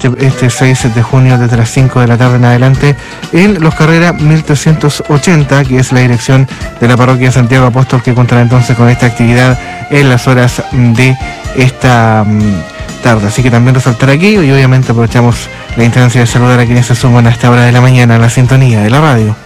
este 6 de junio desde las 5 de la tarde en adelante en Los Carreras 1380, que es la dirección de la parroquia de Santiago Apóstol, que contará entonces con esta actividad en las horas de esta tarde. Así que también resaltar aquí, y obviamente aprovechamos la instancia de saludar a quienes se suman a esta hora de la mañana a la sintonía de la radio.